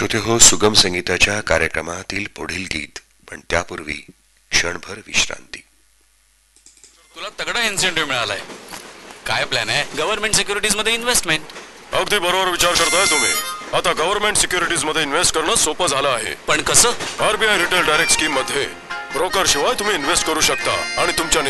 श्रोते हो, सुगम संगीताच्या कार्यक्रमातील पुढील गीत, पण त्यापूर्वी क्षणभर विश्रांती. तुला तगडा इन्सेंटिव्ह मिळालाय. काय प्लॅन आहे? गव्हर्नमेंट सिक्युरिटीज मध्ये इन्व्हेस्टमेंट. अगदी बरोबर विचार करताय तुम्ही. आता गव्हर्नमेंट सिक्युरिटीज मध्ये इन्व्हेस्ट करणं सोपं झालं आहे. पण कसं? आरबीआय रिटेल डायरेक्ट स्कीम मध्ये ब्रोकर शिवाय तुम्ही इन्व्हेस्ट करू शकता आणि तुमच्या